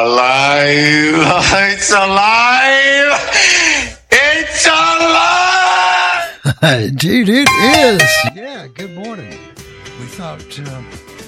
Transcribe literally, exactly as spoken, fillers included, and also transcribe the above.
Alive! It's alive! It's alive! Indeed, it is. Yeah, good morning. We thought uh,